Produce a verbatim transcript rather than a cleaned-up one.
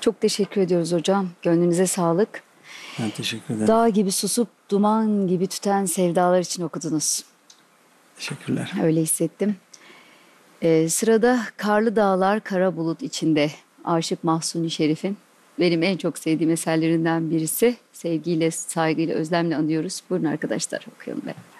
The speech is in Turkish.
Çok teşekkür ediyoruz hocam. Gönlünüze sağlık. Ben teşekkür ederim. Dağ gibi susup duman gibi tüten sevdalar için okudunuz. Teşekkürler. Öyle hissettim. Ee, sırada Karlı Dağlar Kara Bulut içinde Aşık Mahzuni Şerif'in benim en çok sevdiğim eserlerinden birisi. Sevgiyle, saygıyla, özlemle anıyoruz. Buyurun arkadaşlar okuyalım ben.